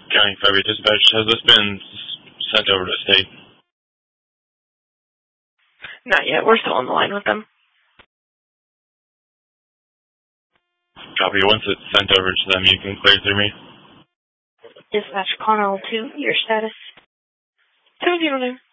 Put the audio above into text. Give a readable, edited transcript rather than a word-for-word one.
County Fire Dispatch, has this been sent over to state? Not yet. We're still on the line with them. Copy. Once it's sent over to them, you can clear through me. Dispatch Connell 2, your status? 709.